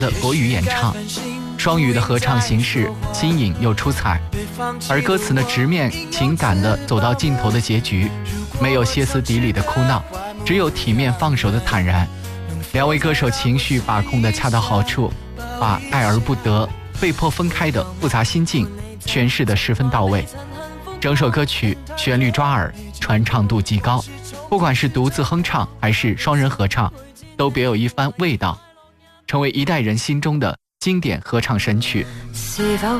的国语演唱，双语的合唱形式新颖又出彩，而歌词呢直面情感的走到尽头的结局，没有歇斯底里的哭闹，只有体面放手的坦然。两位歌手情绪把控的恰到好处，把爱而不得、被迫分开的复杂心境诠释得十分到位。整首歌曲旋律抓耳，传唱度极高，不管是独自哼唱还是双人合唱，都别有一番味道，成为一代人心中的经典合唱神曲。 是否